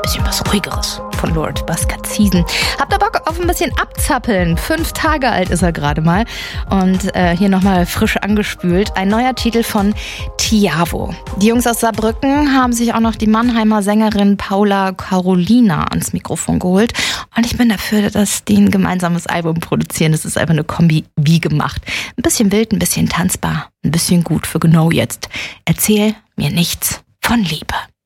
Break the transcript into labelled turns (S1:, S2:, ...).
S1: bisschen was Ruhigeres von Lord Baskazisen. Habt ihr Bock auf ein bisschen abzappeln? 5 Tage alt ist er gerade mal. Und hier nochmal frisch angespült. Ein neuer Titel von Tiavo. Die Jungs aus Saarbrücken haben sich auch noch die Mannheimer Sängerin Paula Carolina ans Mikrofon geholt. Und ich bin dafür, dass die ein gemeinsames Album produzieren. Das ist einfach eine Kombi wie gemacht. Ein bisschen wild, ein bisschen tanzbar, ein bisschen gut für genau jetzt. Erzähl mir nichts von Liebe.